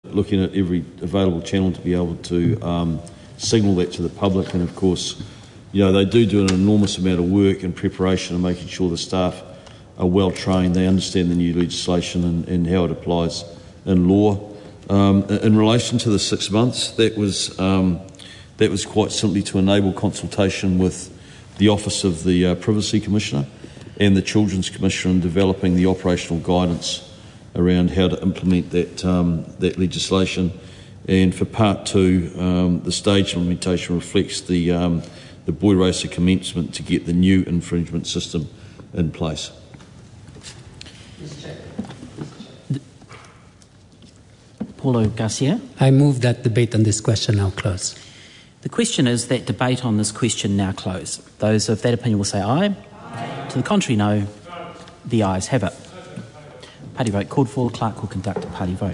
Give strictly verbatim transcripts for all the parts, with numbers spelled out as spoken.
looking at every available channel to be able to um, signal that to the public. And of course, you know, they do do an enormous amount of work and preparation and making sure the staff are well trained, they understand the new legislation and, and how it applies in law. Um, in relation to the six months, that was um, that was quite simply to enable consultation with the Office of the uh, Privacy Commissioner and the Children's Commissioner in developing the operational guidance around how to implement that um, that legislation. And for part two, um, the stage implementation reflects the um, the boy racer commencement to get the new infringement system in place. Paulo Garcia. I move that debate on this question now close. The question is that debate on this question now close. Those of that opinion will say aye. Aye. To the contrary, no. The ayes have it. Party vote called for. The clerk will conduct a party vote.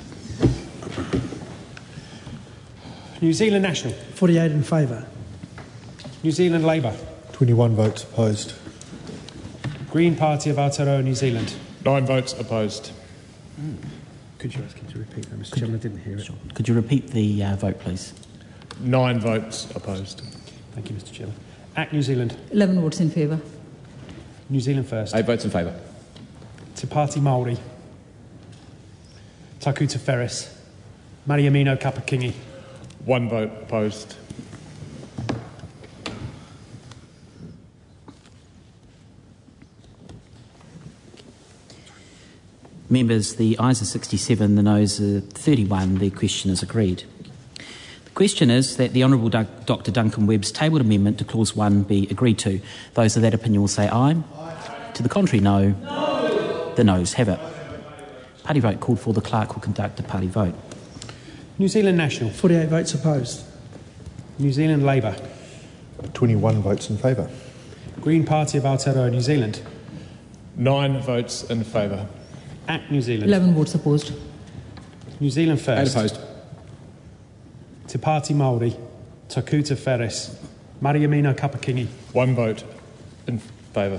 New Zealand National. forty-eight in favour. New Zealand Labour. twenty-one votes opposed. Green Party of Aotearoa New Zealand. Nine votes opposed. Mm. Could you ask him to repeat that, Mister Chairman? I didn't hear it. Sure. Could you repeat the uh, vote, please? Nine votes opposed. Thank you, Mister Chairman. Act New Zealand. eleven votes in favour. New Zealand First. Eight votes in favour. Te Pāti Māori. Takuta Ferris. Mariamino Kapakingi. One vote opposed. Members, the ayes are sixty-seven, the noes are thirty-one. The question is agreed. The question is that the Honourable Doctor Duncan Webb's tabled amendment to Clause one be agreed to. Those of that opinion will say aye. Aye. To the contrary, no. No. The noes have it. Party vote called for. The clerk will conduct a party vote. New Zealand National. forty-eight votes opposed. New Zealand Labour. twenty-one votes in favour. Green Party of Aotearoa New Zealand. Nine votes in favour. Act New Zealand. eleven votes opposed. New Zealand First. Eight opposed. Te Pāti Māori. Takuta Ferris. Mariamino Kapakingi. One vote in favour.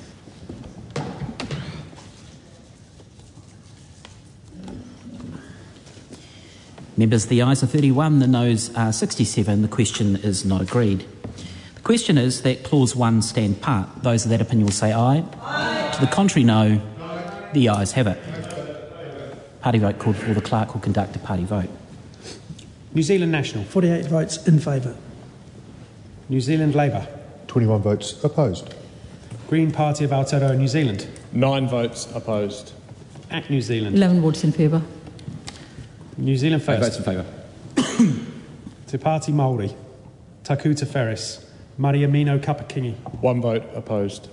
Members, the ayes are thirty-one, the noes are sixty-seven. The question is not agreed. The question is that Clause one stand part. Those of that opinion will say aye. Aye. To the contrary, no. The ayes have it. Party vote called for. The clerk will conduct a party vote. New Zealand National. forty-eight votes in favour. New Zealand Labour. twenty-one votes opposed. Green Party of Aotearoa New Zealand. Nine votes opposed. Act New Zealand. eleven votes in favour. New Zealand Eight First. votes in favour. Te Pāti Māori. Takuta Ferris. Mariamino Kapakingi. One vote opposed.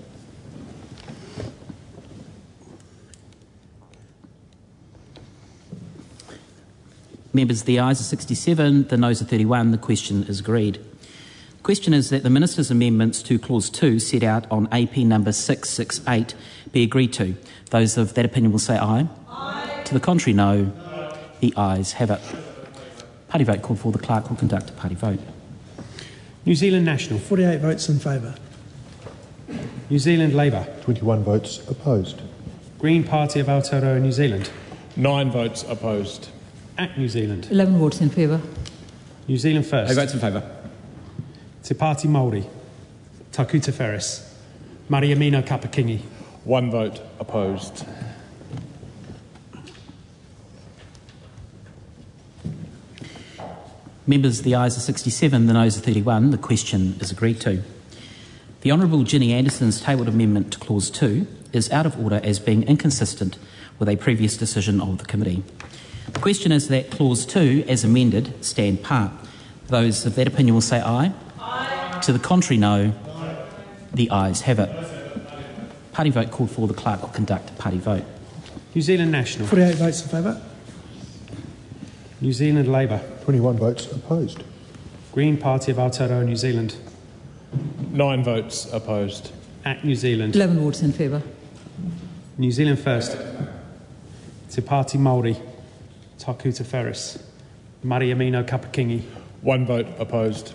Members, the ayes are sixty-seven, the noes are thirty-one. The question is agreed. The question is that the Minister's amendments to Clause two set out on A P number six six eight be agreed to. Those of that opinion will say aye. Aye. To the contrary, no. No. The ayes have it. Party vote called for. The clerk will conduct a party vote. New Zealand National. forty-eight votes in favour. New Zealand Labour. twenty-one votes opposed. Green Party of Aotearoa New Zealand. Nine votes opposed. Act New Zealand. eleven votes in favour. New Zealand First. Eight votes in favour. Te Pāti Māori. Takuta Ferris. Mariamino Kapakingi. One vote opposed. Members, the ayes are sixty-seven, the noes are thirty-one. The question is agreed to. The Honourable Ginny Anderson's tabled amendment to Clause two is out of order as being inconsistent with a previous decision of the committee. The question is that Clause two, as amended, stand part. Those of that opinion will say aye. Aye. To the contrary, no. No. The ayes have it. Party vote called for. The clerk will conduct a party vote. New Zealand National. forty-eight votes in favour. New Zealand Labour. twenty-one votes opposed. Green Party of Aotearoa New Zealand. Nine votes opposed. Act New Zealand. eleven votes in favour. New Zealand First. Te Pāti Māori. Takuta Ferris. Mariamino Kapakingi. One vote opposed.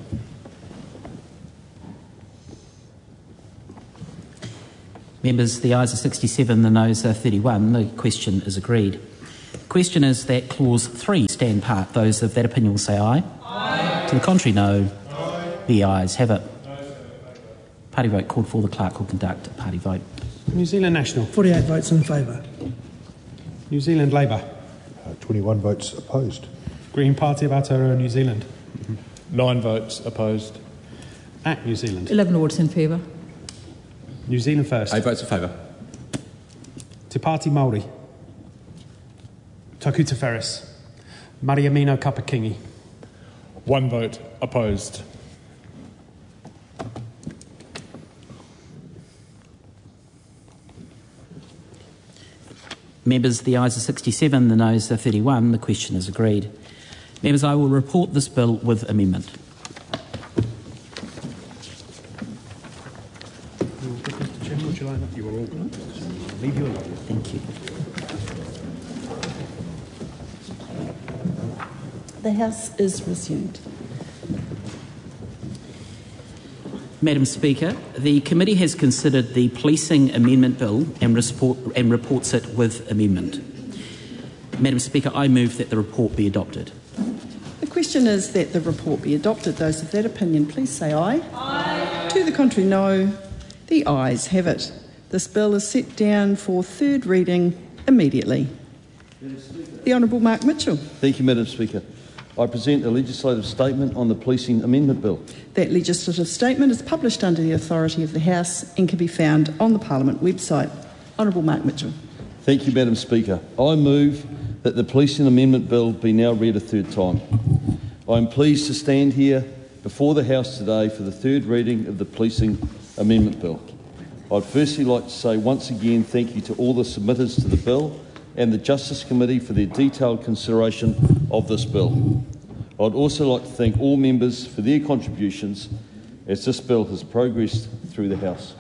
Members, the ayes are sixty-seven, the noes are thirty-one. The question is agreed. Question is that clause three stand part. Those of that opinion will say aye. Aye. To the contrary, no. Aye. The ayes have it. Party vote called for. The clerk will conduct a party vote. New Zealand National. forty-eight votes in favour. New Zealand Labour. Uh, twenty-one votes opposed. Green Party of Aotearoa New Zealand. Nine votes opposed. Act New Zealand. eleven votes in favour. New Zealand First. Eight votes in favour. Te Pāti Māori. Takuta Ferris. Mariamino Kapakingi. One vote opposed. Members, the ayes are sixty-seven, the noes are thirty-one. The question is agreed. Members, I will report this bill with amendment. Mister Chairman, would you like that? You are all good. Leave you alone. Thank you. The House is resumed. Madam Speaker, the committee has considered the Policing Amendment Bill and, report, and reports it with amendment. Madam Speaker, I move that the report be adopted. The question is that the report be adopted. Those of that opinion, please say aye. Aye. To the contrary, no. The ayes have it. This bill is set down for third reading immediately. The Honourable Mark Mitchell. Thank you, Madam Speaker. I present a legislative statement on the Policing Amendment Bill. That legislative statement is published under the authority of the House and can be found on the Parliament website. Honourable Mark Mitchell. Thank you, Madam Speaker. I move that the Policing Amendment Bill be now read a third time. I am pleased to stand here before the House today for the third reading of the Policing Amendment Bill. I'd firstly like to say once again thank you to all the submitters to the bill and the Justice Committee for their detailed consideration of this bill. I'd also like to thank all members for their contributions as this bill has progressed through the House.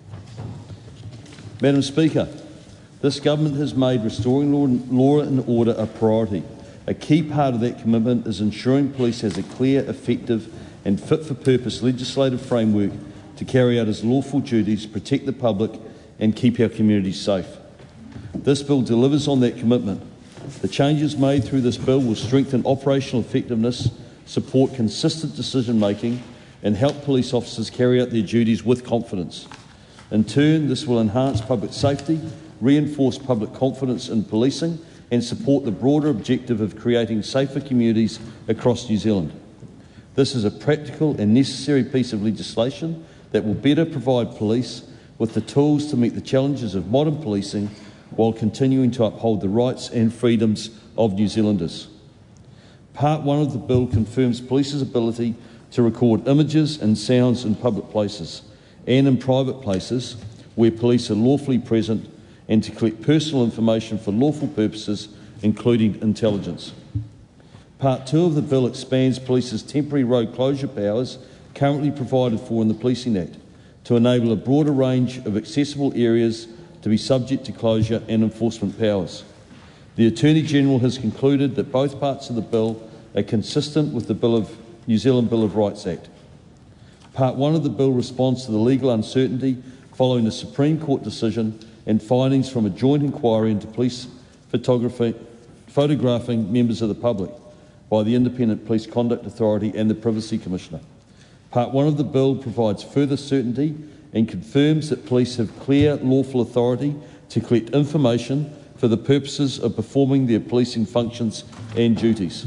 Madam Speaker, this government has made restoring law and, law and order a priority. A key part of that commitment is ensuring police has a clear, effective and fit-for-purpose legislative framework to carry out its lawful duties, protect the public and keep our communities safe. This bill delivers on that commitment. The changes made through this bill will strengthen operational effectiveness, support consistent decision-making and help police officers carry out their duties with confidence. In turn, this will enhance public safety, reinforce public confidence in policing and support the broader objective of creating safer communities across New Zealand. This is a practical and necessary piece of legislation that will better provide police with the tools to meet the challenges of modern policing while continuing to uphold the rights and freedoms of New Zealanders. Part one of the bill confirms police's ability to record images and sounds in public places and in private places where police are lawfully present and to collect personal information for lawful purposes, including intelligence. Part two of the bill expands police's temporary road closure powers currently provided for in the Policing Act to enable a broader range of accessible areas to be subject to closure and enforcement powers. The Attorney-General has concluded that both parts of the bill are consistent with the Bill of New Zealand Bill of Rights Act. Part one of the bill responds to the legal uncertainty following the Supreme Court decision and findings from a joint inquiry into police photography, photographing members of the public by the Independent Police Conduct Authority and the Privacy Commissioner. Part one of the bill provides further certainty and confirms that police have clear lawful authority to collect information for the purposes of performing their policing functions and duties.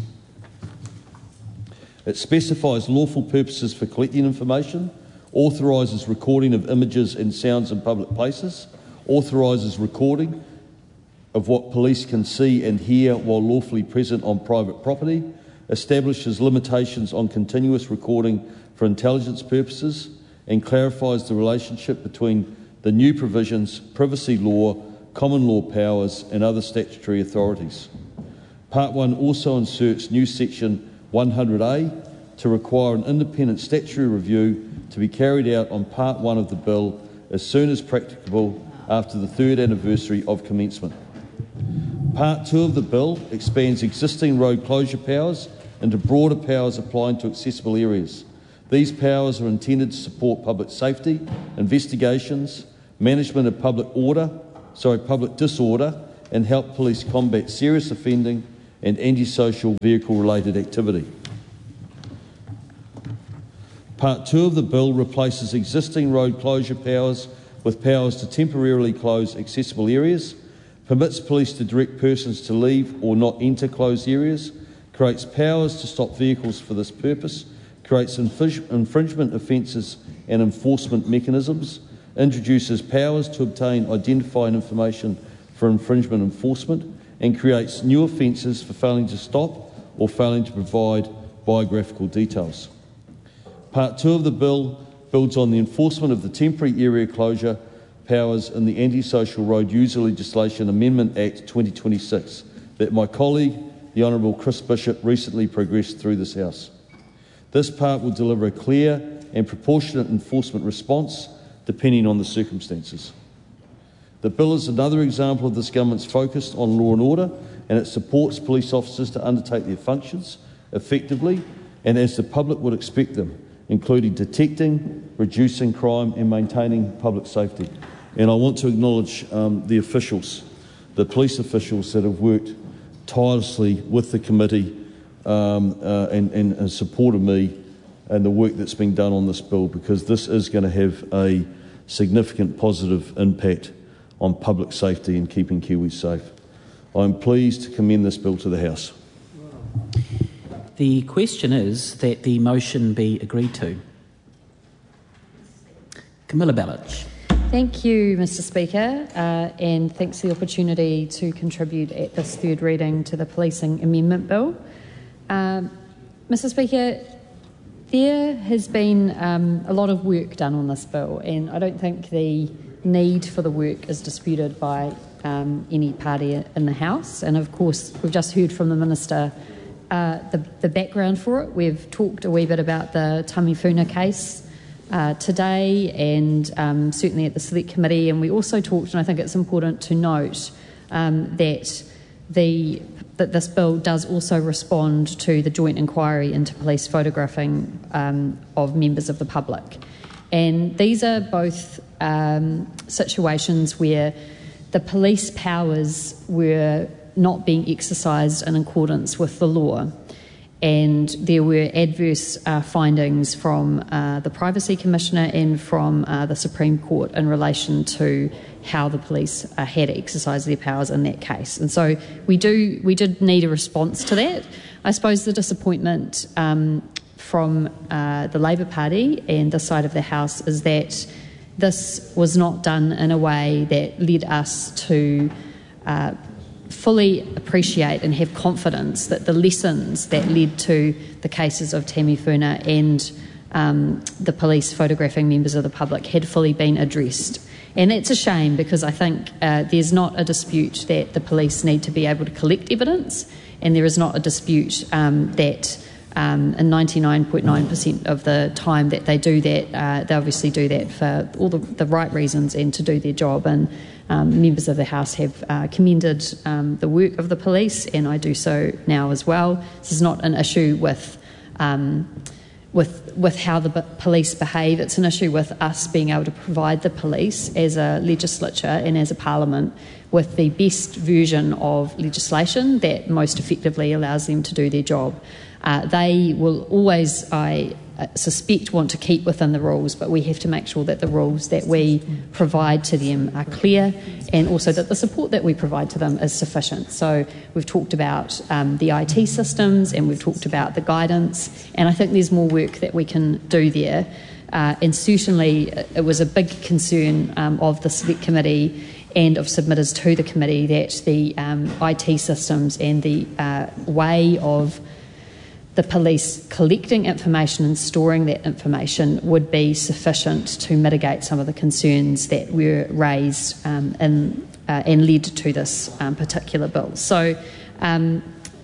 It specifies lawful purposes for collecting information, authorises recording of images and sounds in public places, authorises recording of what police can see and hear while lawfully present on private property, establishes limitations on continuous recording for intelligence purposes, and clarifies the relationship between the new provisions, privacy law, common law powers and other statutory authorities. Part one also inserts new section one hundred A to require an independent statutory review to be carried out on part one of the bill as soon as practicable after the third anniversary of commencement. Part two of the bill expands existing road closure powers into broader powers applying to accessible areas. These powers are intended to support public safety, investigations, management of public order, sorry, public disorder and help police combat serious offending and antisocial vehicle-related activity. Part two of the bill replaces existing road closure powers with powers to temporarily close accessible areas, permits police to direct persons to leave or not enter closed areas, creates powers to stop vehicles for this purpose, creates infring- infringement offences and enforcement mechanisms, introduces powers to obtain identifying information for infringement enforcement, and creates new offences for failing to stop or failing to provide biographical details. Part two of the bill builds on the enforcement of the temporary area closure powers in the Antisocial Road User Legislation Amendment Act twenty twenty-six that my colleague, the Honourable Chris Bishop, recently progressed through this House. This part will deliver a clear and proportionate enforcement response depending on the circumstances. The bill is another example of this government's focus on law and order, and it supports police officers to undertake their functions effectively and as the public would expect them, including detecting, reducing crime and maintaining public safety. And I want to acknowledge um, the officials, the police officials that have worked tirelessly with the committee um, uh, and, and, and supported me and the work that's been done on this bill, because this is going to have a significant positive impact on public safety and keeping Kiwis safe. I'm pleased to commend this bill to the House. The question is that the motion be agreed to. Camilla Bellich. Thank you, Mister Speaker, uh, and thanks for the opportunity to contribute at this third reading to the Policing Amendment Bill. Um, Mister Speaker, there has been um, a lot of work done on this bill, and I don't think the need for the work is disputed by um, any party in the House. And of course, we've just heard from the Minister uh, the, the background for it. We've talked a wee bit about the Tamifuna case uh, today, and um, certainly at the Select Committee, and we also talked, and I think it's important to note um, that the that this bill does also respond to the joint inquiry into police photographing um, of members of the public. And these are both um, situations where the police powers were not being exercised in accordance with the law. And there were adverse uh, findings from uh, the Privacy Commissioner and from uh, the Supreme Court in relation to how the police uh, had exercised their powers in that case. And so we do we did need a response to that. I suppose the disappointment um, from uh, the Labour Party and this side of the House is that this was not done in a way that led us to uh, fully appreciate and have confidence that the lessons that led to the cases of Tamifuna and um, the police photographing members of the public had fully been addressed. And it's a shame, because I think uh, there's not a dispute that the police need to be able to collect evidence, and there is not a dispute um, that um, in ninety-nine point nine percent of the time that they do that, uh, they obviously do that for all the, the right reasons and to do their job. And um, members of the House have uh, commended um, the work of the police, and I do so now as well. This is not an issue with um, With, with how the b- police behave. It's an issue with us being able to provide the police as a legislature and as a parliament with the best version of legislation that most effectively allows them to do their job. Uh, they will always, I uh, suspect, want to keep within the rules, but we have to make sure that the rules that we provide to them are clear, and also that the support that we provide to them is sufficient. So we've talked about um, the I T systems, and we've talked about the guidance, and I think there's more work that we can do there. Uh, and certainly it was a big concern um, of the Select Committee and of submitters to the committee that the um, I T systems and the uh, way of the police collecting information and storing that information would be sufficient to mitigate some of the concerns that were raised um, in, uh, and led to this um, particular bill. So, um,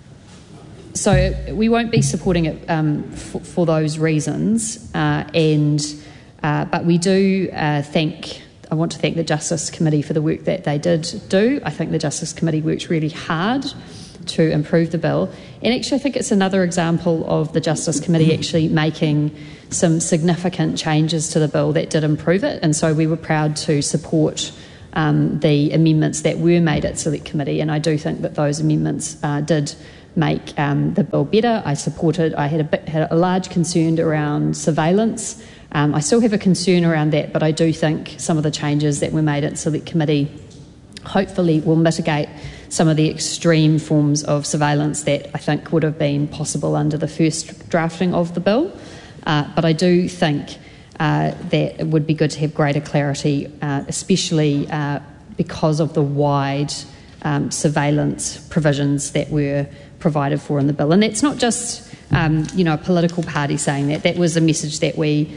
so we won't be supporting it um, for, for those reasons, uh, and uh, but we do uh, thank. I want to thank the Justice Committee for the work that they did do. I think the Justice Committee worked really hard to improve the bill. And actually I think it's another example of the Justice Committee actually making some significant changes to the bill that did improve it, and so we were proud to support um, the amendments that were made at Select Committee, and I do think that those amendments uh, did make um, the bill better. I supported, I had a, bit, had a large concern around surveillance. Um, I still have a concern around that, but I do think some of the changes that were made at Select Committee hopefully will mitigate some of the extreme forms of surveillance that I think would have been possible under the first drafting of the bill. Uh, but I do think uh, that it would be good to have greater clarity, uh, especially uh, because of the wide um, surveillance provisions that were provided for in the bill. And that's not just um, you know, a political party saying that. That was a message that we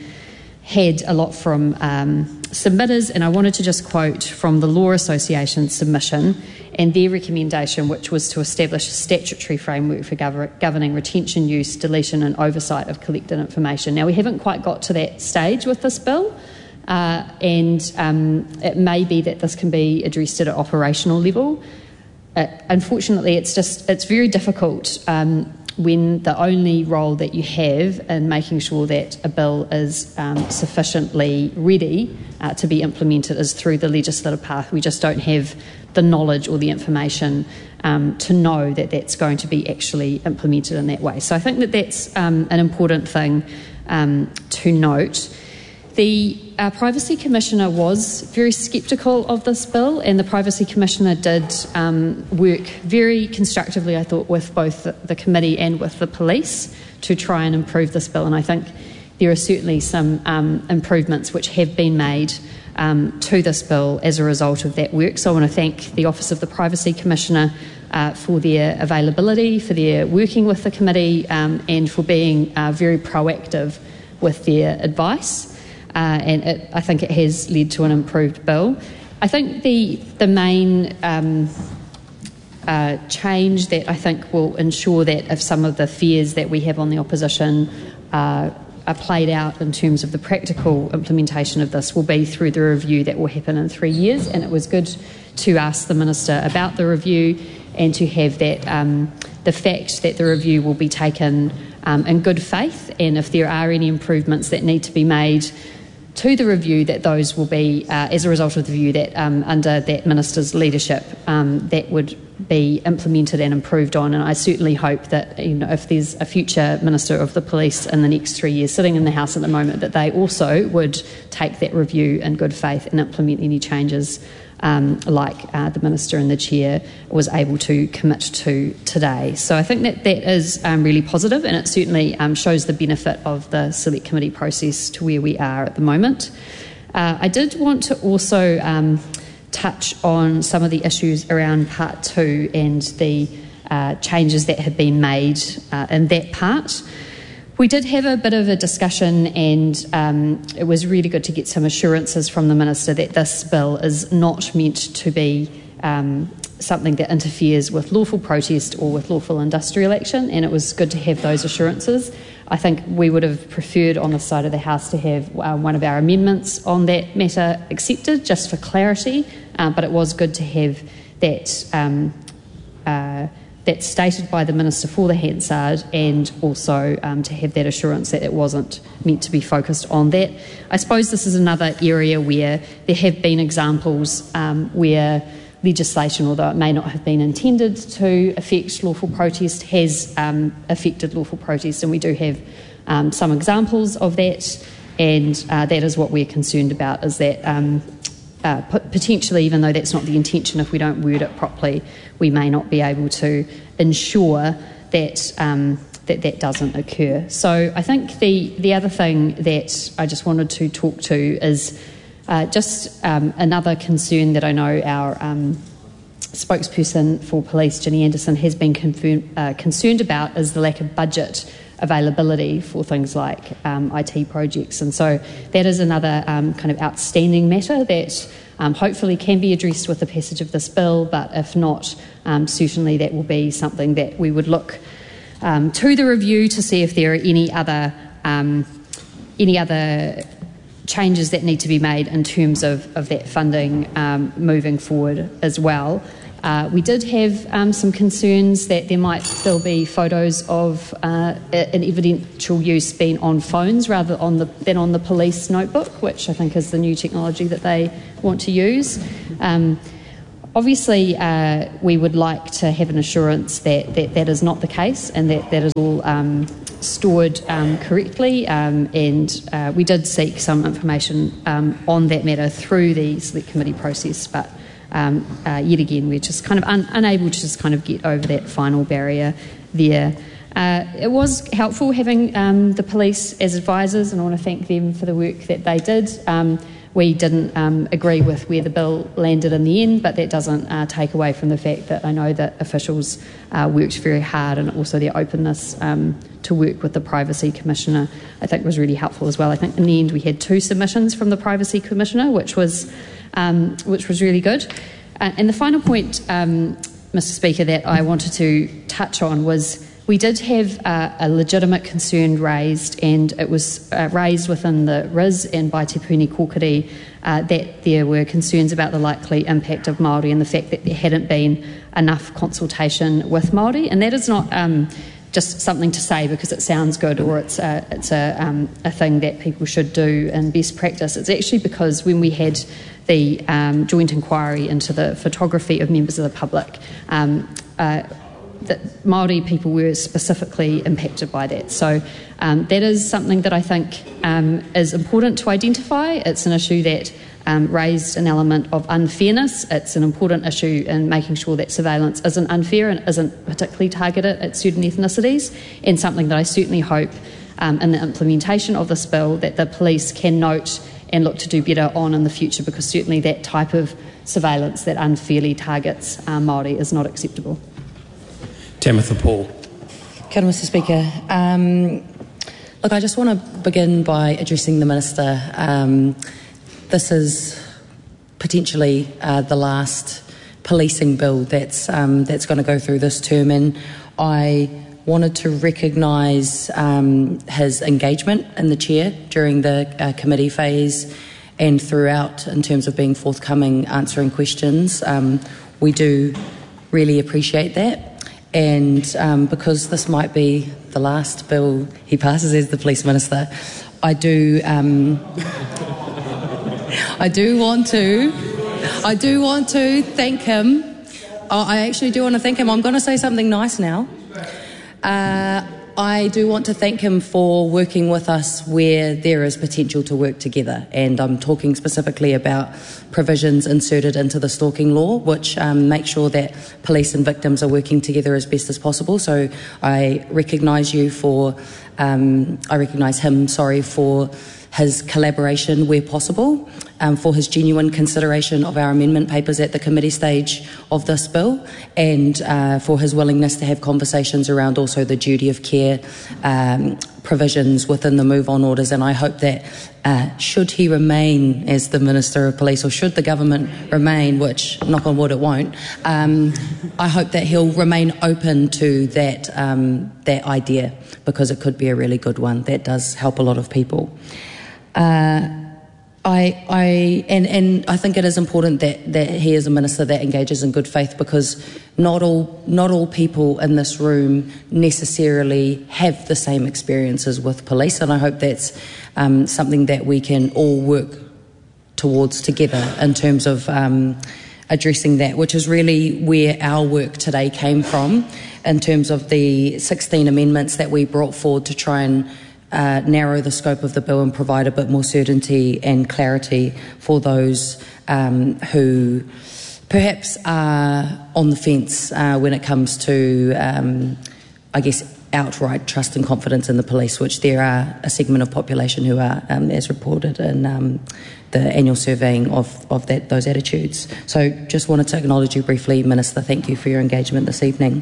had a lot from um, submitters, and I wanted to just quote from the Law Association's submission and their recommendation, which was to establish a statutory framework for gov- governing retention, use, deletion and oversight of collected information. Now, we haven't quite got to that stage with this bill, uh, and um, it may be that this can be addressed at an operational level. Uh, unfortunately, it's just it's very difficult um, when the only role that you have in making sure that a bill is um, sufficiently ready uh, to be implemented is through the legislative path. We just don't have the knowledge or the information um, to know that that's going to be actually implemented in that way. So I think that that's um, an important thing um, to note. The uh, Privacy Commissioner was very sceptical of this bill, and the Privacy Commissioner did um, work very constructively, I thought, with both the, the committee and with the police to try and improve this bill. And I think there are certainly some um, improvements which have been made um, to this bill as a result of that work. So I want to thank the Office of the Privacy Commissioner uh, for their availability, for their working with the committee, um, and for being uh, very proactive with their advice. Uh, and it, I think it has led to an improved bill. I think the the main um, uh, change that I think will ensure that if some of the fears that we have on the opposition uh, are played out in terms of the practical implementation of this will be through the review that will happen in three years. And it was good to ask the Minister about the review and to have that um, the fact that the review will be taken um, in good faith, and if there are any improvements that need to be made to the review, that those will be uh, as a result of the review that um, under that Minister's leadership um, that would be implemented and improved on. And I certainly hope that, you know, if there's a future Minister of the Police in the next three years sitting in the House at the moment, that they also would take that review in good faith and implement any changes um, like uh, the Minister and the Chair was able to commit to today. So I think that that is um, really positive, and it certainly um, shows the benefit of the Select Committee process to where we are at the moment. Uh, I did want to also um, touch on some of the issues around Part two and the uh, changes that have been made uh, in that part. We did have a bit of a discussion, and um, it was really good to get some assurances from the Minister that this bill is not meant to be um, something that interferes with lawful protest or with lawful industrial action, and it was good to have those assurances. I think we would have preferred on the side of the House to have uh, one of our amendments on that matter accepted, just for clarity, uh, but it was good to have that um, uh, that's stated by the Minister for the Hansard, and also um, to have that assurance that it wasn't meant to be focused on that. I suppose this is another area where there have been examples um, where legislation, although it may not have been intended to affect lawful protest, has um, affected lawful protest, and we do have um, some examples of that, and uh, that is what we're concerned about, is that um, Uh, potentially, even though that's not the intention, if we don't word it properly, we may not be able to ensure that um, that, that doesn't occur. So I think the, the other thing that I just wanted to talk to is uh, just um, another concern that I know our um, spokesperson for police, Ginny Anderson, has been confirm, uh, concerned about, is the lack of budget availability for things like um, I T projects. And so that is another um, kind of outstanding matter that um, hopefully can be addressed with the passage of this bill, but if not, um, certainly that will be something that we would look um, to the review to see if there are any other um, any other changes that need to be made in terms of, of that funding um, moving forward as well. Uh, we did have um, some concerns that there might still be photos of uh, an evidential use being on phones rather on the, than on the police notebook, which I think is the new technology that they want to use. Um, obviously, uh, we would like to have an assurance that that, that is not the case and that that is all um, stored um, correctly, um, and uh, we did seek some information um, on that matter through the select committee process, but Um, uh, yet again, we're just kind of un- unable to just kind of get over that final barrier there. Uh, it was helpful having um, the police as advisors, and I want to thank them for the work that they did. Um, we didn't um, agree with where the bill landed in the end, but that doesn't uh, take away from the fact that I know that officials uh, worked very hard, and also their openness um, to work with the Privacy Commissioner, I think, was really helpful as well. I think in the end we had two submissions from the Privacy Commissioner, which was Um, which was really good. Uh, and the final point, um, Mister Speaker, that I wanted to touch on was we did have uh, a legitimate concern raised, and it was uh, raised within the R I S and by Te Puni Kōkiri uh, that there were concerns about the likely impact of Māori and the fact that there hadn't been enough consultation with Māori. And that is not um, just something to say because it sounds good, or it's a, it's a, um, a thing that people should do in best practice. It's actually because when we had the um, joint inquiry into the photography of members of the public, um, uh, that Māori people were specifically impacted by that. So um, that is something that I think um, is important to identify. It's an issue that um, raised an element of unfairness. It's an important issue in making sure that surveillance isn't unfair and isn't particularly targeted at certain ethnicities, and something that I certainly hope um, in the implementation of this bill that the police can note and look to do better on in the future, because certainly that type of surveillance that unfairly targets uh, Māori is not acceptable. Tamitha Paul. Kia ora, Mister Speaker. Um, look, I just want to begin by addressing the Minister. Um, this is potentially uh, the last policing bill that's um, that's going to go through this term, and I wanted to recognise um, his engagement in the chair during the uh, committee phase and throughout in terms of being forthcoming, answering questions. Um, we do really appreciate that, and um, because this might be the last bill he passes as the police minister, I do um, I do want to I do want to thank him. I actually do want to thank him. I'm going to say something nice now. Uh, I do want to thank him for working with us where there is potential to work together, and I'm talking specifically about provisions inserted into the stalking law, which um, make sure that police and victims are working together as best as possible. So I recognise you for, um, I recognise him, sorry, for his collaboration where possible, um, for his genuine consideration of our amendment papers at the committee stage of this bill, and uh, for his willingness to have conversations around also the duty of care um, provisions within the move-on orders. And I hope that uh, should he remain as the Minister of Police, or should the government remain, which, knock on wood, it won't, um, I hope that he'll remain open to that, um, that idea, because it could be a really good one that does help a lot of people. Uh, I, I, and, and I think it is important that, that he is a minister that engages in good faith, because not all, not all people in this room necessarily have the same experiences with police, and I hope that's um, something that we can all work towards together in terms of um, addressing that, which is really where our work today came from, in terms of the sixteen amendments that we brought forward to try and Uh, narrow the scope of the bill and provide a bit more certainty and clarity for those um, who perhaps are on the fence uh, when it comes to, um, I guess, outright trust and confidence in the police, which there are a segment of population who are, um, as reported in um, the annual surveying of, of that, those attitudes. So just wanted to acknowledge you briefly, Minister. Thank you for your engagement this evening.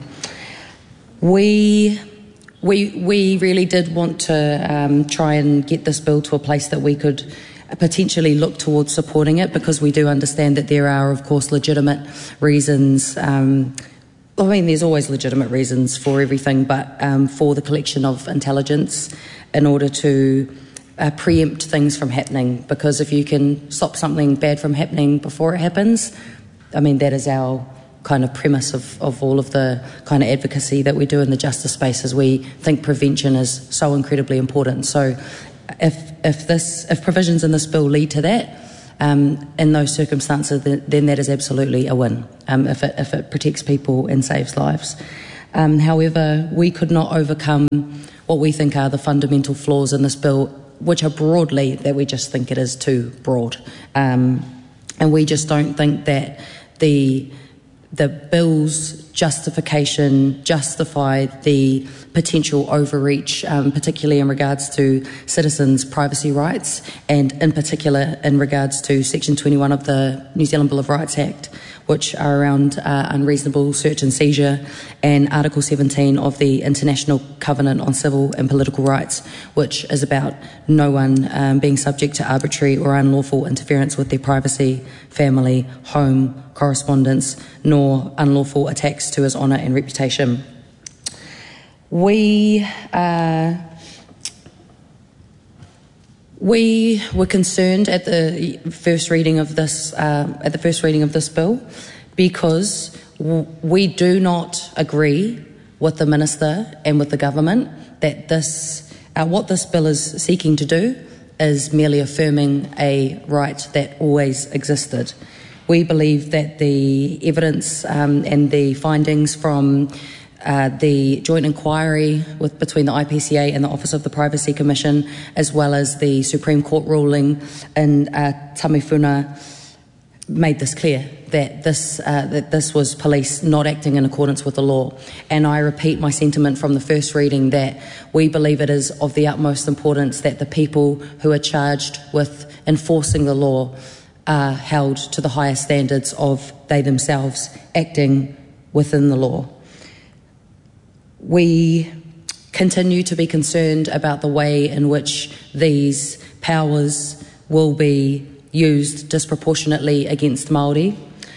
We... We we really did want to um, try and get this bill to a place that we could potentially look towards supporting it, because we do understand that there are, of course, legitimate reasons. Um, I mean, there's always legitimate reasons for everything, but um, for the collection of intelligence in order to uh, preempt things from happening. Because if you can stop something bad from happening before it happens, I mean, that is our kind of premise of, of all of the kind of advocacy that we do in the justice space, is we think prevention is so incredibly important. So if if this if provisions in this bill lead to that, um, in those circumstances, then, then that is absolutely a win, um, if it if it protects people and saves lives. Um, however, we could not overcome what we think are the fundamental flaws in this bill, which are broadly that we just think it is too broad, um, and we just don't think that the the bill's justification justified the potential overreach, um, particularly in regards to citizens' privacy rights, and in particular in regards to Section twenty-one of the New Zealand Bill of Rights Act, which are around uh, unreasonable search and seizure, and Article seventeen of the International Covenant on Civil and Political Rights, which is about no one um, being subject to arbitrary or unlawful interference with their privacy, family, home, correspondence, nor unlawful attacks to his honour and reputation. We uh, we were concerned at the first reading of this uh, at the first reading of this bill because w- we do not agree with the minister and with the government that this uh, what this bill is seeking to do is merely affirming a right that always existed. We believe that the evidence um, and the findings from uh, the joint inquiry with, between the I P C A and the Office of the Privacy Commission, as well as the Supreme Court ruling in uh, Tamifuna, made this clear, that this, uh, that this was police not acting in accordance with the law. And I repeat my sentiment from the first reading that we believe it is of the utmost importance that the people who are charged with enforcing the law are held to the highest standards of they themselves acting within the law. We continue to be concerned about the way in which these powers will be used disproportionately against Māori,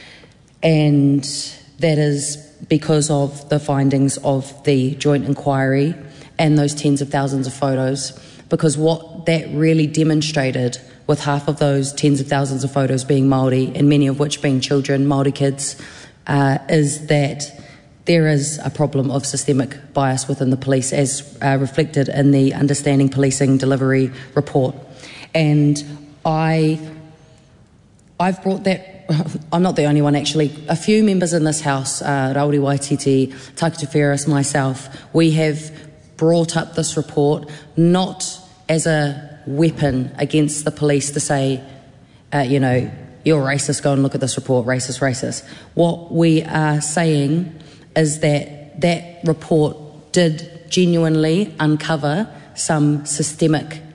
and that is because of the findings of the joint inquiry and those tens of thousands of photos, because what that really demonstrated, with half of those tens of thousands of photos being Māori and many of which being children, Māori kids, uh, is that there is a problem of systemic bias within the police, as uh, reflected in the Understanding Policing Delivery report. And I, I've brought that, I'm not the only one actually, a few members in this House, uh, Rauri Waititi, Takita Ferris, myself, we have brought up this report not as a weapon against the police to say, uh, you know, you're racist, go and look at this report, racist, racist. What we are saying is that that report did genuinely uncover some systemic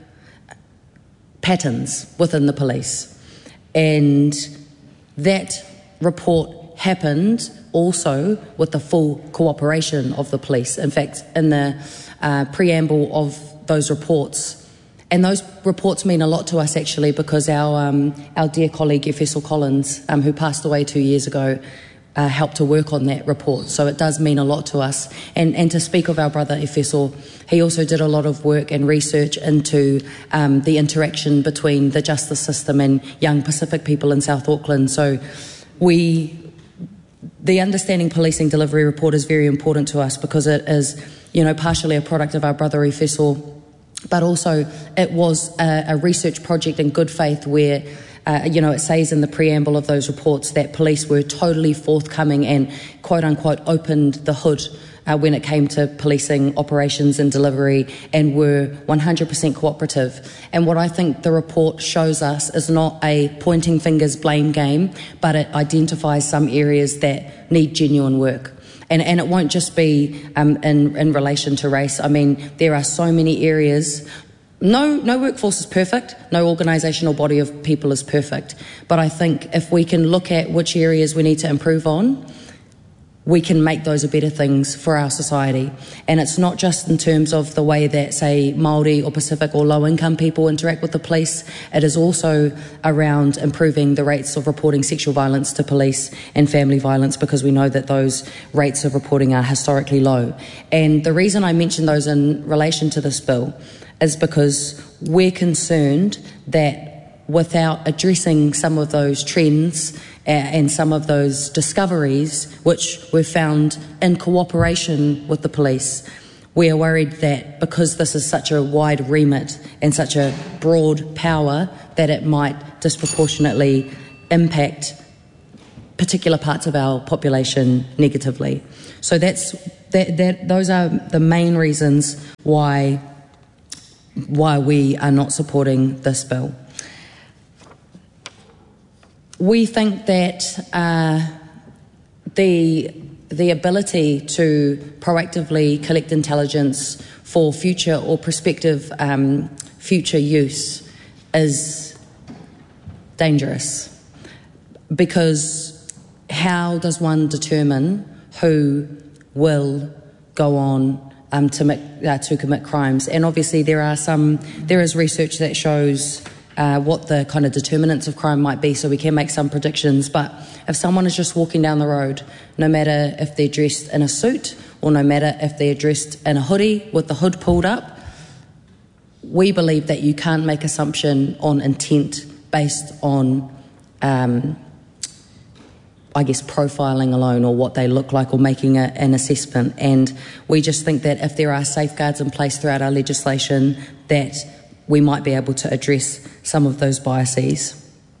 patterns within the police. And that report happened also with the full cooperation of the police. In fact, in the uh, preamble of those reports, and those reports mean a lot to us actually, because our um, our dear colleague Efessel Collins, um, who passed away two years ago, uh, helped to work on that report. So it does mean a lot to us. And and to speak of our brother Efessel, he also did a lot of work and research into um, the interaction between the justice system and young Pacific people in South Auckland. So we, the Understanding Policing Delivery report is very important to us because it is, you know, partially a product of our brother Efessel, but also it was a, a research project in good faith where, uh, you know, it says in the preamble of those reports that police were totally forthcoming and quote-unquote opened the hood uh, when it came to policing operations and delivery, and were one hundred percent cooperative. And what I think the report shows us is not a pointing fingers blame game, but it identifies some areas that need genuine work. And, and it won't just be um, in, in relation to race. I mean, there are so many areas. No, no workforce is perfect. No organisational body of people is perfect. But I think if we can look at which areas we need to improve on, we can make those a better things for our society. And it's not just in terms of the way that, say, Māori or Pacific or low-income people interact with the police. It is also around improving the rates of reporting sexual violence to police and family violence, because we know that those rates of reporting are historically low. And the reason I mention those in relation to this bill is because we're concerned that without addressing some of those trends and some of those discoveries which were found in cooperation with the police. We are worried that because this is such a wide remit and such a broad power, that it might disproportionately impact particular parts of our population negatively. So that's that, that those are the main reasons why why we are not supporting this bill. We think that uh, the the ability to proactively collect intelligence for future or prospective um, future use is dangerous, because how does one determine who will go on um, to, make, uh, to commit crimes? And obviously there are some, there is research that shows uh, what the kind of determinants of crime might be, so we can make some predictions. But if someone is just walking down the road, no matter if they're dressed in a suit or no matter if they're dressed in a hoodie with the hood pulled up, we believe that you can't make assumption on intent based on um, I guess, profiling alone or what they look like or making a, an assessment. And we just think that if there are safeguards in place throughout our legislation, that we might be able to address some of those biases.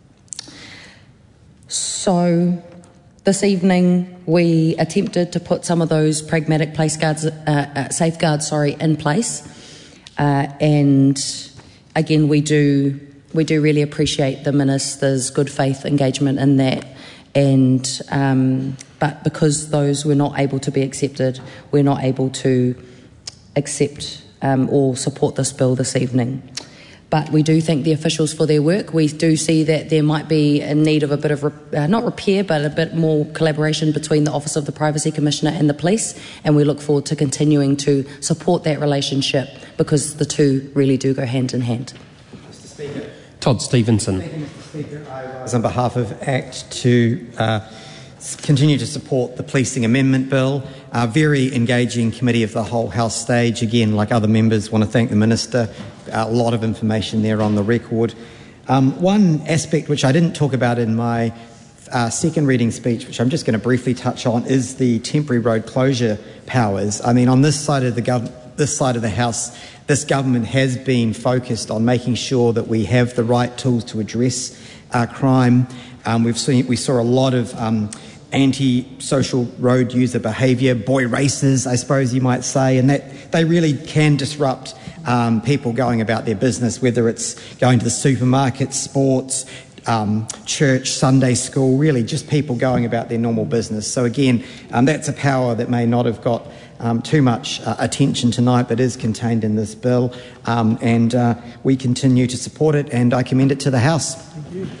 So this evening we attempted to put some of those pragmatic place guards, uh, uh, safeguards sorry, in place. Uh, and again, we do, we do really appreciate the Minister's good faith engagement in that. And um, but because those were not able to be accepted, we're not able to accept um, or support this bill this evening. But we do thank the officials for their work. We do see that there might be a need of a bit of, uh, not repair, but a bit more collaboration between the Office of the Privacy Commissioner and the police, and we look forward to continuing to support that relationship, because the two really do go hand in hand. Mister Speaker. Todd Stevenson. Thank you, Mister Speaker. I rise on behalf of ACT to uh, continue to support the Policing Amendment Bill. A very engaging committee of the whole House stage. Again, like other members, want to thank the Minister. A lot of information there on the record. Um, one aspect which I didn't talk about in my uh, second reading speech, which I'm just going to briefly touch on, is the temporary road closure powers. I mean, on this side of the gov- this side of the House, this government has been focused on making sure that we have the right tools to address uh, crime. Um, we've seen we saw a lot of um, anti-social road user behaviour, boy races, I suppose you might say, and that they really can disrupt um, people going about their business, whether it's going to the supermarket, sports, um, church, Sunday school, really just people going about their normal business. So again, um, that's a power that may not have got Um, too much uh, attention tonight, but is contained in this bill, um, and uh, we continue to support it, and I commend it to the House. Thank you.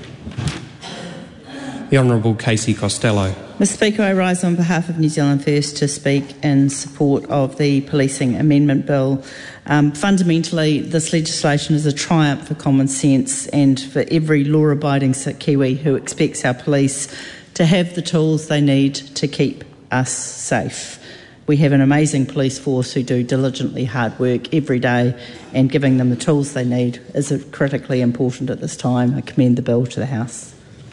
The Honourable Casey Costello. Mister Speaker, I rise on behalf of New Zealand First to speak in support of the Policing Amendment Bill. Um, fundamentally, this legislation is a triumph for common sense and for every law-abiding Kiwi who expects our police to have the tools they need to keep us safe. We have an amazing police force who do diligently hard work every day, and giving them the tools they need is critically important at this time. I commend the bill to the House.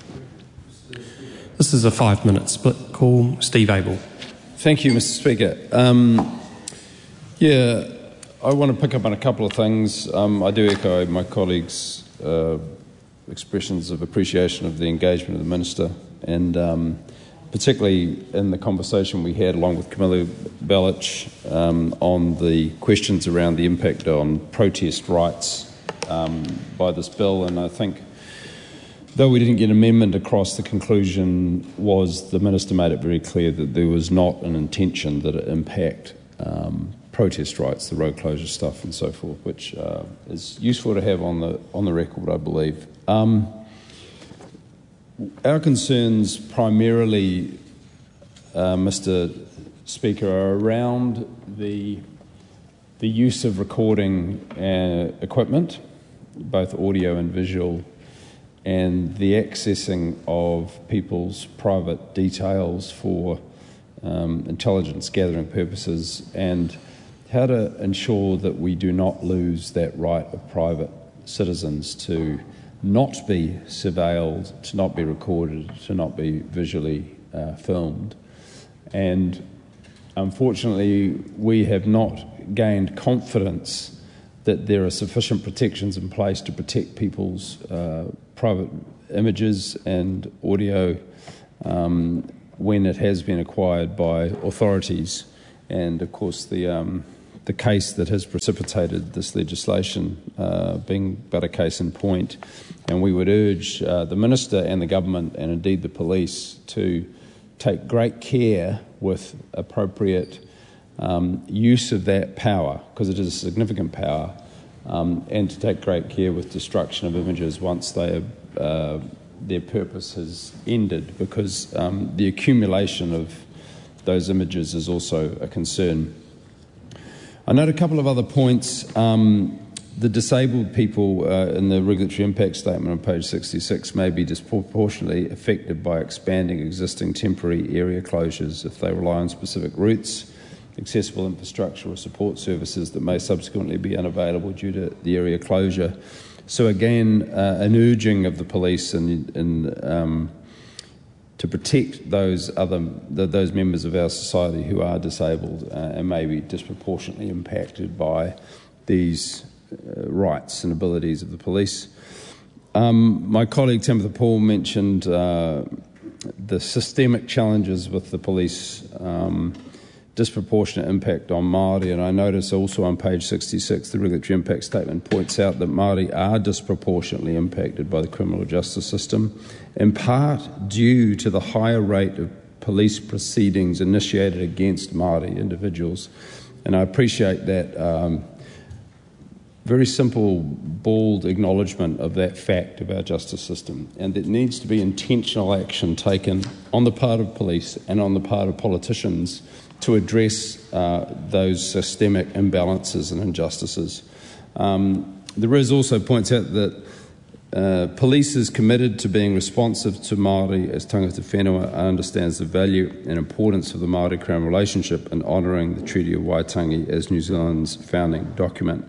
This is a five-minute split call. Steve Abel. Thank you, Mister Speaker. Um, yeah, I want to pick up on a couple of things. Um, I do echo my colleagues' uh, expressions of appreciation of the engagement of the Minister, and um, particularly in the conversation we had along with Camilla Belich um, on the questions around the impact on protest rights um, by this bill. And I think, though we didn't get an amendment across, the conclusion was the Minister made it very clear that there was not an intention that it impact um, protest rights, the road closure stuff and so forth, which uh, is useful to have on the on the record, I believe. Um, Our concerns primarily, uh, Mister Speaker, are around the, the use of recording uh, equipment, both audio and visual, and the accessing of people's private details for um, intelligence gathering purposes, and how to ensure that we do not lose that right of private citizens to not be surveilled, to not be recorded, to not be visually uh, filmed. And unfortunately, we have not gained confidence that there are sufficient protections in place to protect people's uh, private images and audio um, when it has been acquired by authorities. And of course, the um, the case that has precipitated this legislation uh, being but a case in point. And we would urge uh, the Minister and the Government, and indeed the police, to take great care with appropriate um, use of that power, because it is a significant power, um, and to take great care with destruction of images once they have, uh, their purpose has ended, because um, the accumulation of those images is also a concern. I note a couple of other points. Um, the disabled people uh, in the regulatory impact statement on page sixty-six may be disproportionately affected by expanding existing temporary area closures if they rely on specific routes, accessible infrastructure or support services that may subsequently be unavailable due to the area closure. So again, uh, an urging of the police in, in um, to protect those other the, those members of our society who are disabled uh, and may be disproportionately impacted by these uh, rights and abilities of the police. Um, my colleague Timothy Paul mentioned uh, the systemic challenges with the police, um, disproportionate impact on Māori, and I notice also on page sixty-six the regulatory impact statement points out that Māori are disproportionately impacted by the criminal justice system, in part due to the higher rate of police proceedings initiated against Māori individuals. And I appreciate that um, very simple, bald acknowledgement of that fact of our justice system, and there needs to be intentional action taken on the part of police and on the part of politicians to address uh, those systemic imbalances and injustices. Um, the R I S also points out that uh, police is committed to being responsive to Māori as tangata whenua, understands the value and importance of the Māori Crown relationship and honouring the Treaty of Waitangi as New Zealand's founding document.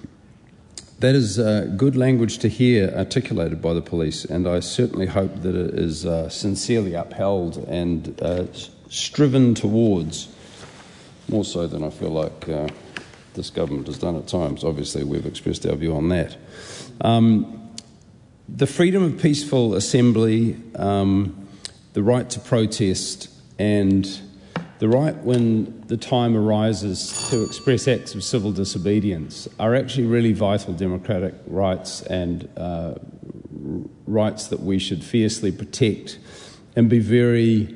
That is uh, good language to hear articulated by the police, and I certainly hope that it is uh, sincerely upheld and uh, striven towards, more so than I feel like uh, this government has done at times. Obviously, we've expressed our view on that. Um, the freedom of peaceful assembly, um, the right to protest, and the right when the time arises to express acts of civil disobedience are actually really vital democratic rights and uh, rights that we should fiercely protect and be very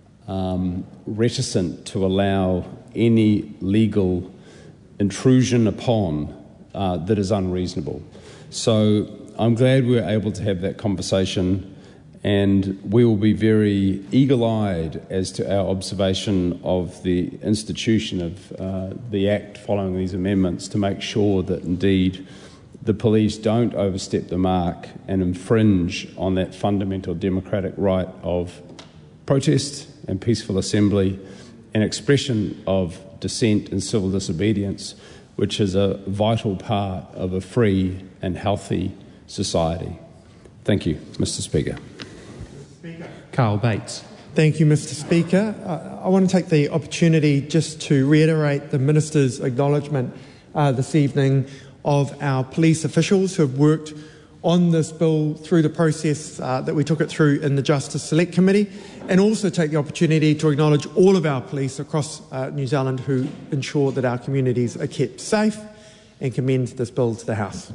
Um, reticent to allow any legal intrusion upon uh, that is unreasonable. So I'm glad we were able to have that conversation, and we will be very eagle-eyed as to our observation of the institution of uh, the Act following these amendments to make sure that indeed the police don't overstep the mark and infringe on that fundamental democratic right of protest and peaceful assembly and expression of dissent and civil disobedience, which is a vital part of a free and healthy society. Thank you, Mister Speaker. Speaker. Carl Bates. Thank you, Mister Speaker. Uh, I want to take the opportunity just to reiterate the Minister's acknowledgement uh, this evening of our police officials who have worked on this bill through the process uh, that we took it through in the Justice Select Committee, and also take the opportunity to acknowledge all of our police across uh, New Zealand who ensure that our communities are kept safe, and commend this bill to the House.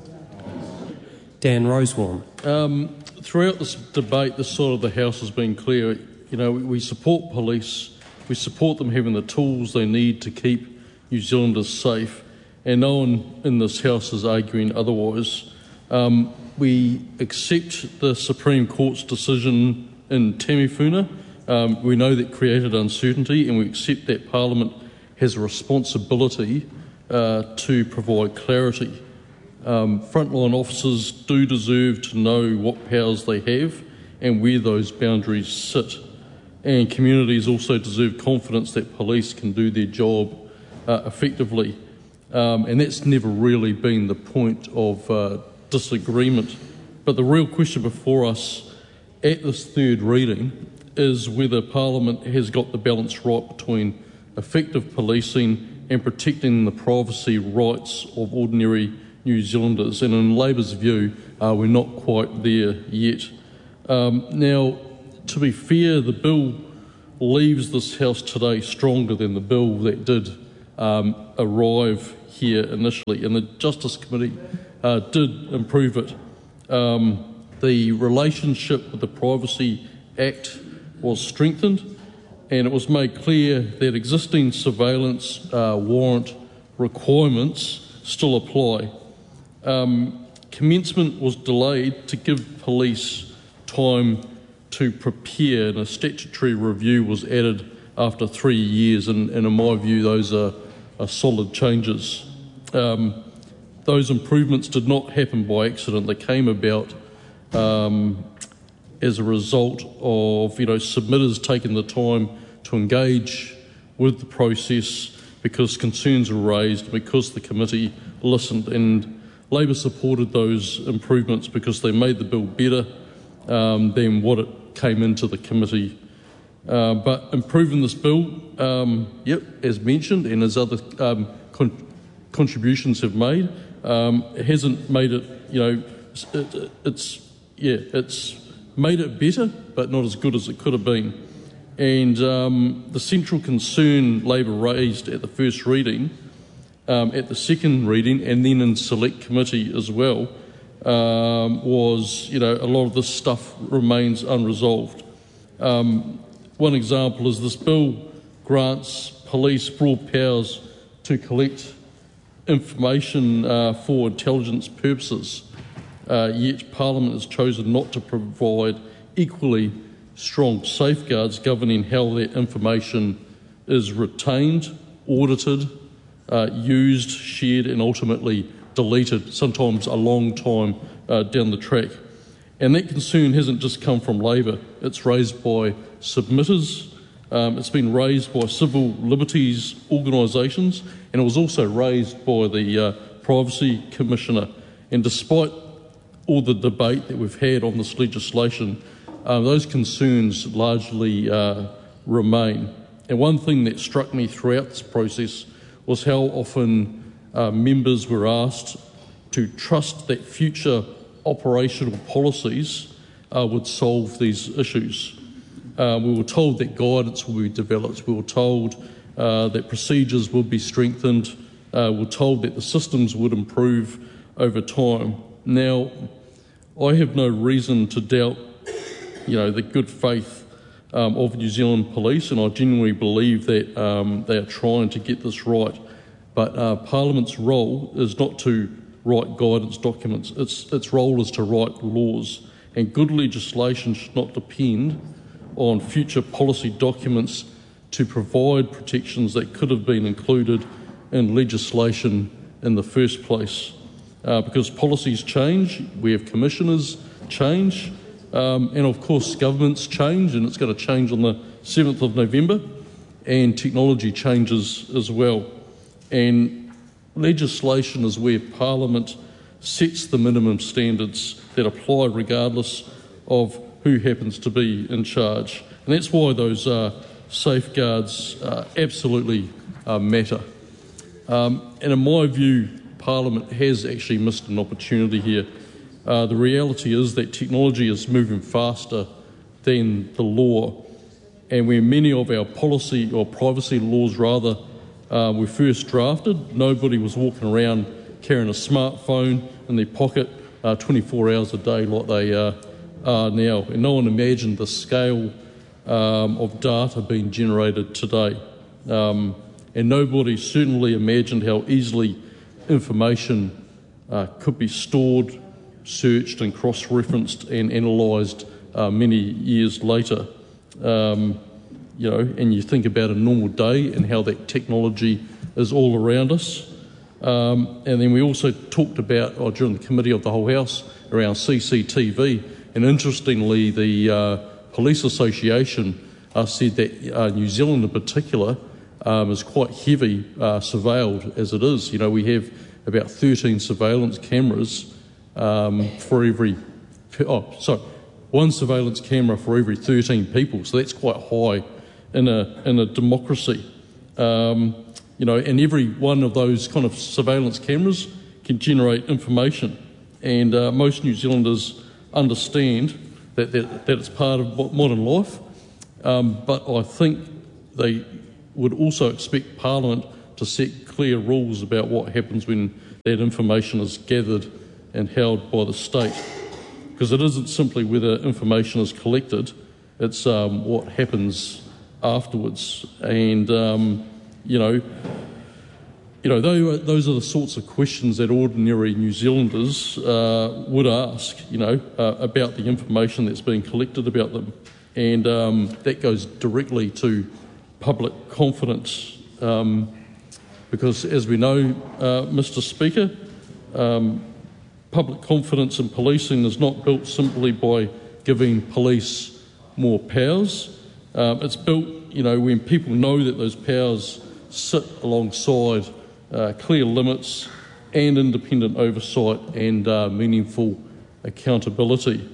Dan Rosewarne. Um, throughout this debate, this side of the House has been clear. You know, we support police, we support them having the tools they need to keep New Zealanders safe, and no one in this House is arguing otherwise. Um, we accept the Supreme Court's decision in Tamifuna. Um, we know that created uncertainty, and we accept that Parliament has a responsibility uh, to provide clarity. Um, frontline officers do deserve to know what powers they have and where those boundaries sit. And communities also deserve confidence that police can do their job uh, effectively. Um, and that's never really been the point of uh, disagreement But the real question before us at this third reading is whether Parliament has got the balance right between effective policing and protecting the privacy rights of ordinary New Zealanders. And in Labour's view, uh, we're not quite there yet. Um, now, to be fair, the bill leaves this House today stronger than the bill that did um, arrive here initially, and the Justice Committee uh, did improve it. Um, the relationship with the Privacy Act was strengthened, and it was made clear that existing surveillance uh, warrant requirements still apply. Um, commencement was delayed to give police time to prepare, and a statutory review was added after three years, and, and in my view those are, are solid changes. Um, those improvements did not happen by accident. They came about um, as a result of you know submitters taking the time to engage with the process because concerns were raised, because the committee listened, and Labor supported those improvements because they made the bill better um, than what it came into the committee. Uh, but improving this bill, um, yep, as mentioned, and as other um, con- contributions have made, um, it hasn't made it, you know, it, it's, yeah, it's made it better, but not as good as it could have been. And um, the central concern Labor raised at the first reading, um, at the second reading, and then in select committee as well, um, was, you know, a lot of this stuff remains unresolved. Um, one example is this bill grants police broad powers to collect information uh, for intelligence purposes, uh, yet Parliament has chosen not to provide equally strong safeguards governing how that information is retained, audited, uh, used, shared and ultimately deleted, sometimes a long time uh, down the track. And that concern hasn't just come from Labor, it's raised by submitters, um, it's been raised by civil liberties organisations, and it was also raised by the uh, Privacy Commissioner. And despite all the debate that we've had on this legislation, uh, those concerns largely uh, remain. And one thing that struck me throughout this process was how often uh, members were asked to trust that future operational policies uh, would solve these issues. Uh, we were told that guidance will be developed. We were told uh, that procedures would be strengthened. Uh, we were told that the systems would improve over time. Now, I have no reason to doubt, you know, the good faith um, of New Zealand Police, and I genuinely believe that um, they are trying to get this right. But uh, Parliament's role is not to write guidance documents. Its, its role is to write laws, and good legislation should not depend on future policy documents to provide protections that could have been included in legislation in the first place. Uh, because policies change, we have commissioners change, um, and of course governments change, and it's going to change on the seventh of November, and technology changes as well. And legislation is where Parliament sets the minimum standards that apply regardless of who happens to be in charge. And that's why those uh, safeguards uh, absolutely uh, matter. Um, and in my view, Parliament has actually missed an opportunity here. Uh, the reality is that technology is moving faster than the law, and where many of our policy or privacy laws rather uh, were first drafted, nobody was walking around carrying a smartphone in their pocket uh, twenty-four hours a day like they uh, are now, and no one imagined the scale um, of data being generated today, um, and nobody certainly imagined how easily information uh, could be stored, searched and cross-referenced and analysed uh, many years later. Um, you know, and you think about a normal day and how that technology is all around us. Um, and then we also talked about, oh, during the Committee of the Whole House, around C C T V. And interestingly, the uh, Police Association uh, said that uh, New Zealand in particular um, is quite heavy uh, surveilled as it is. You know, we have about thirteen surveillance cameras um, for every per, oh, sorry, one surveillance camera for every thirteen people. So that's quite high in a in a democracy. Um, you know, and every one of those kind of surveillance cameras can generate information, and uh, most New Zealanders understand that that, that it's part of modern life. Um, but I think they would also expect Parliament to set clear rules about what happens when that information is gathered and held by the state. Because it isn't simply whether information is collected, it's um, what happens afterwards. And, um, you know, you know, those are the sorts of questions that ordinary New Zealanders uh, would ask, you know, uh, about the information that's being collected about them. And um, that goes directly to public confidence. Um, because, as we know, uh, Mister Speaker, um, public confidence in policing is not built simply by giving police more powers. Um, it's built, you know, when people know that those powers sit alongside uh, clear limits and independent oversight and uh, meaningful accountability.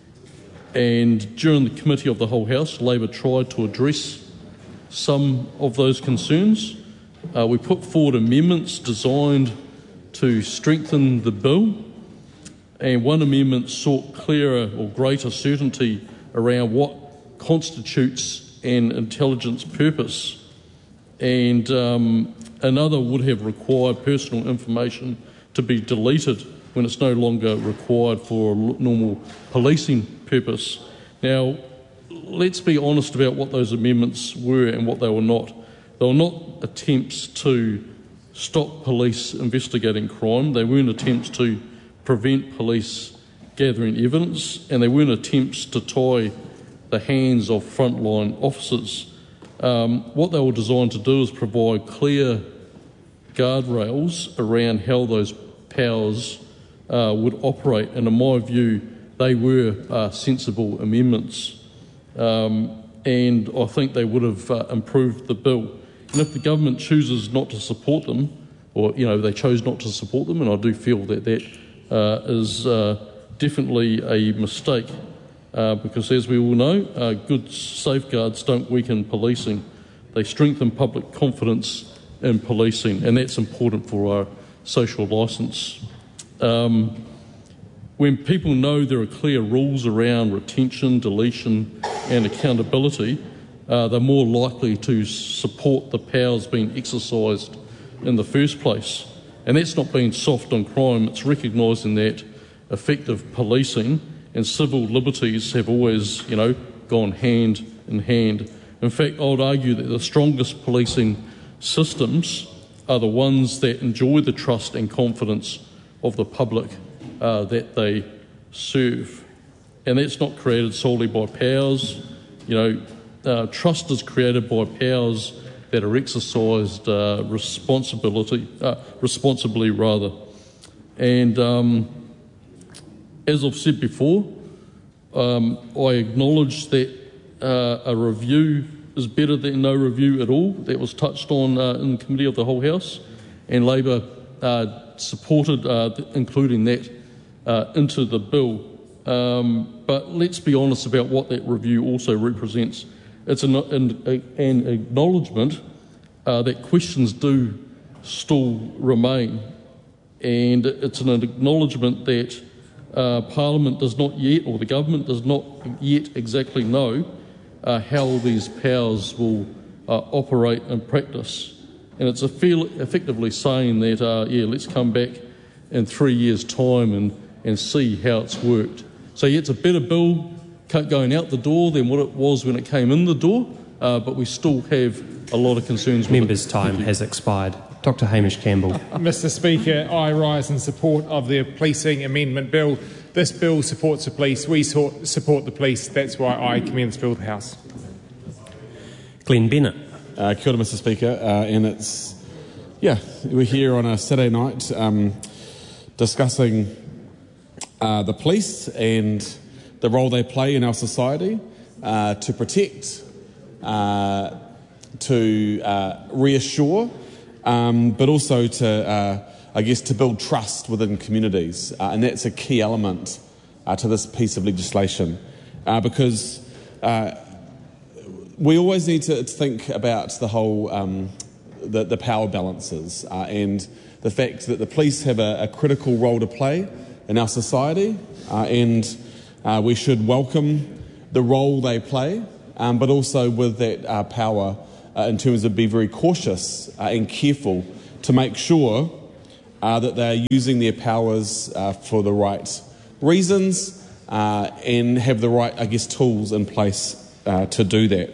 And during the Committee of the Whole House, Labor tried to address some of those concerns. Uh, we put forward amendments designed to strengthen the bill, and one amendment sought clearer or greater certainty around what constitutes an intelligence purpose, and um, another would have required personal information to be deleted when it's no longer required for a normal policing purpose. Now, let's be honest about what those amendments were and what they were not. They were not attempts to stop police investigating crime. They weren't attempts to prevent police gathering evidence, and they weren't attempts to tie the hands of frontline officers. Um, what they were designed to do is provide clear guardrails around how those powers uh, would operate, and in my view, they were uh, sensible amendments, um, and I think they would have uh, improved the bill. And if the government chooses not to support them, or you know they chose not to support them, and I do feel that that uh, is uh, definitely a mistake, uh, because as we all know, uh, good safeguards don't weaken policing; they strengthen public confidence in policing, and that's important for our social licence. Um, When people know there are clear rules around retention, deletion and accountability, uh, they're more likely to support the powers being exercised in the first place. And that's not being soft on crime, it's recognising that effective policing and civil liberties have always, you know, gone hand in hand. In fact, I would argue that the strongest policing systems are the ones that enjoy the trust and confidence of the public Uh, that they serve. And that's not created solely by powers. You know, uh, trust is created by powers that are exercised uh, responsibility, uh, responsibly rather. And um, as I've said before, um, I acknowledge that uh, a review is better than no review at all. That was touched on uh, in the Committee of the Whole House, and Labor uh, supported uh, including that Uh, into the bill. Um, but let's be honest about what that review also represents. It's an, an, an acknowledgement uh, that questions do still remain, and it's an acknowledgement that uh, Parliament does not yet, or the government does not yet exactly know uh, how these powers will uh, operate in practice. And it's a feel, effectively saying that, uh, yeah, let's come back in three years' time and and see how it's worked. So yeah, it's a better bill going out the door than what it was when it came in the door, uh, but we still have a lot of concerns with Members' it. time has expired. Doctor Hamish Campbell. Mister Speaker, I rise in support of the Policing Amendment Bill. This bill supports the police. We support the police. That's why I commend this bill to the House. Glenn Bennett. Uh, kia ora, Mister Speaker. Uh, and it's, yeah, we're here on a Saturday night um, discussing Uh, the police and the role they play in our society uh, to protect, uh, to uh, reassure, um, but also to, uh, I guess, to build trust within communities. Uh, and that's a key element uh, to this piece of legislation, uh, because uh, we always need to think about the whole um, the, the power balances uh, and the fact that the police have a, a critical role to play in our society, uh, and uh, we should welcome the role they play, um, but also with that uh, power uh, in terms of be very cautious uh, and careful to make sure uh, that they are using their powers uh, for the right reasons uh, and have the right, I guess, tools in place uh, to do that.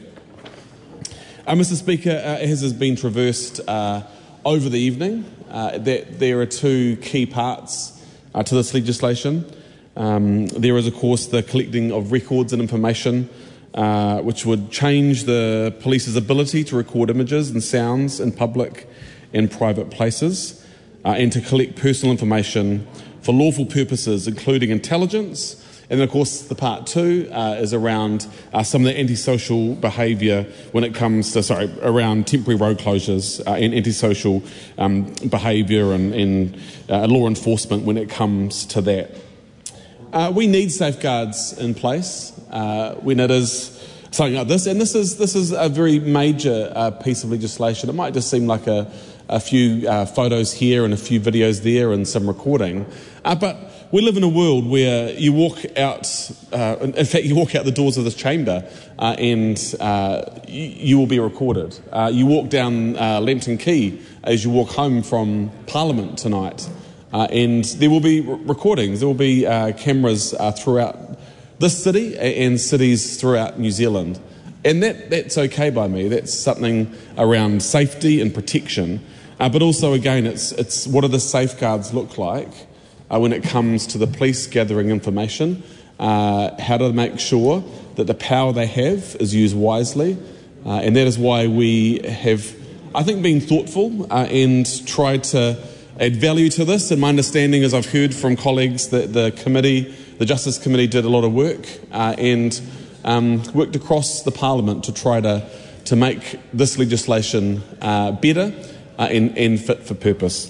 Uh, Mister Speaker, uh, as has been traversed uh, over the evening, uh, that there are two key parts uh, to this legislation. Um, there is, of course, the collecting of records and information, uh, which would change the police's ability to record images and sounds in public and private places, uh, and to collect personal information for lawful purposes, including intelligence. And then, of course, the part two uh, is around uh, some of the antisocial behaviour when it comes to, sorry, around temporary road closures uh, and antisocial um, behaviour and, and uh, law enforcement when it comes to that. Uh, we need safeguards in place uh, when it is something like this, and this is this is a very major uh, piece of legislation. It might just seem like a, a few uh, photos here and a few videos there and some recording, uh, but we live in a world where you walk out, uh, in fact, you walk out the doors of this chamber uh, and uh, you, you will be recorded. Uh, you walk down uh, Lambton Quay as you walk home from Parliament tonight, uh, and there will be re- recordings, there will be uh, cameras uh, throughout this city and cities throughout New Zealand. And that, that's okay by me. That's something around safety and protection. Uh, but also, again, it's, it's what do the safeguards look like Uh, when it comes to the police gathering information, uh, how to make sure that the power they have is used wisely. Uh, and that is why we have, I think, been thoughtful uh, and tried to add value to this. And my understanding is I've heard from colleagues that the committee, the Justice Committee, did a lot of work uh, and um, worked across the Parliament to try to, to make this legislation uh, better uh, and, and fit for purpose.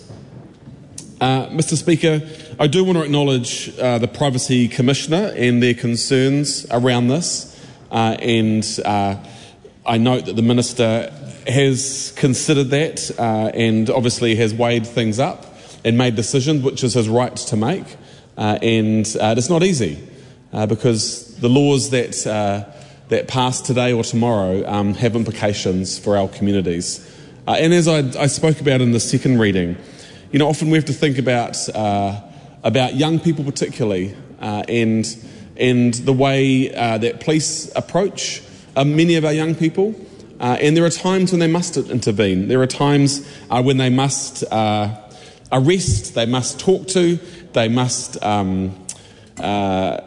Uh, Mister Speaker, I do want to acknowledge uh, the Privacy Commissioner and their concerns around this, uh, and uh, I note that the Minister has considered that uh, and obviously has weighed things up and made decisions, which is his right to make, uh, and uh, it's not easy uh, because the laws that, uh, that pass today or tomorrow um, have implications for our communities. Uh, and as I, I spoke about in the second reading, you know, often we have to think about uh, about young people particularly uh, and and the way uh, that police approach uh, many of our young people. Uh, and there are times when they must intervene. There are times uh, when they must uh, arrest, they must talk to, they must um, uh,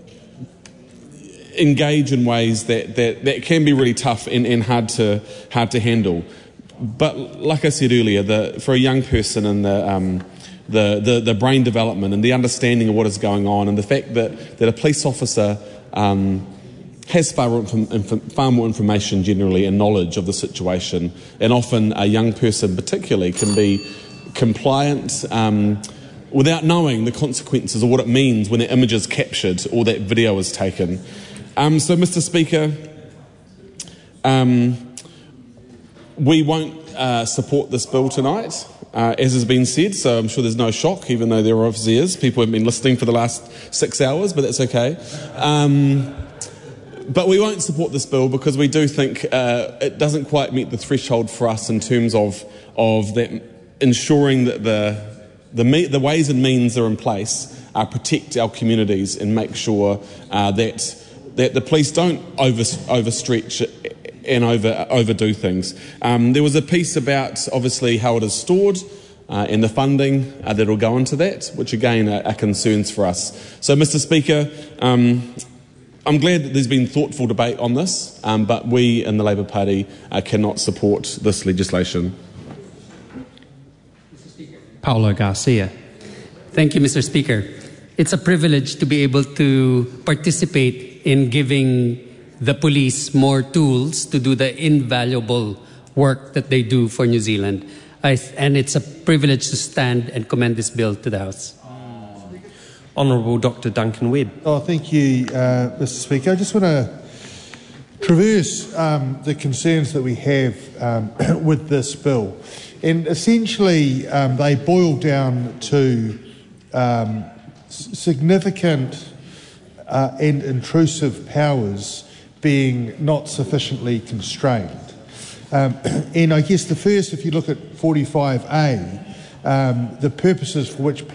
engage in ways that, that, that can be really tough and, and hard to hard to handle. But like I said earlier, the, for a young person and the, um, the, the, the brain development and the understanding of what is going on and the fact that, that a police officer um, has far, inf- far more information generally and knowledge of the situation, and often a young person particularly can be compliant um, without knowing the consequences or what it means when that image is captured or that video is taken. Um, so, Mister Speaker, um, we won't uh, support this bill tonight, uh, as has been said, so I'm sure there's no shock, even though there obviously is. People have been listening for the last six hours, but that's okay. Um, but we won't support this bill because we do think uh, it doesn't quite meet the threshold for us in terms of, of that ensuring that the, the, me- the ways and means are in place uh, protect our communities and make sure uh, that, that the police don't over, overstretch and over overdo things. Um, there was a piece about, obviously, how it is stored uh, and the funding uh, that will go into that, which, again, are, are concerns for us. So, Mister Speaker, um, I'm glad that there's been thoughtful debate on this, um, but we in the Labour Party uh, cannot support this legislation. Paulo Garcia. Thank you, Mister Speaker. It's a privilege to be able to participate in giving the police more tools to do the invaluable work that they do for New Zealand. I, and it's a privilege to stand and commend this bill to the House. Honourable Doctor Duncan Webb. Oh, thank you, uh, Mister Speaker. I just want to traverse um, the concerns that we have um, with this bill. And essentially, um, they boil down to um, s- significant uh, and intrusive powers being not sufficiently constrained. Um, and I guess the first, if you look at forty-five A, um, the purposes for which